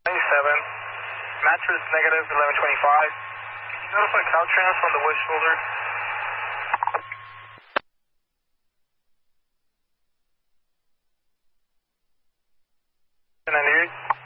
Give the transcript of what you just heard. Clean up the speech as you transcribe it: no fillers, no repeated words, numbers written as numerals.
97. Mattress negative 1125. Can you notify Caltrans from the wood shoulder? 98.